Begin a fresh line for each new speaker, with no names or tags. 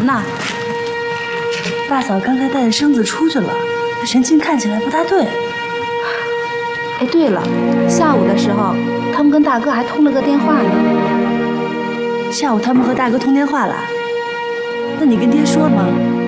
呢？
大嫂刚才带着生子出去了，这神情看起来不大对。
哎，对了，下午的时候他们跟大哥还通了个电话呢。
下午他们和大哥通电话了？那你跟爹说了吗？